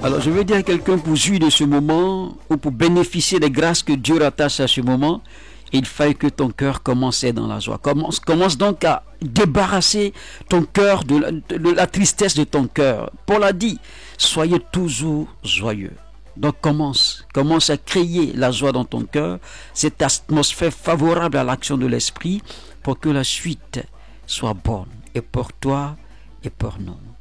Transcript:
Alors, je veux dire à quelqu'un pour jouir de ce moment ou pour bénéficier des grâces que Dieu rattache à ce moment, il faille que ton cœur commence dans la joie. Commence donc à débarrasser ton cœur de la tristesse de ton cœur. Paul a dit, soyez toujours joyeux. Donc commence à créer la joie dans ton cœur, cette atmosphère favorable à l'action de l'esprit pour que la suite soit bonne et pour toi et pour nous.